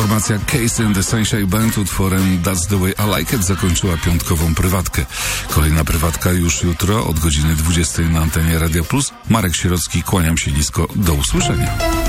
Formacja Case and the Sunshine Band utworem That's the Way I Like It zakończyła piątkową prywatkę. Kolejna prywatka już jutro od godziny 20 na antenie Radia Plus. Marek Sierocki, kłaniam się nisko. Do usłyszenia.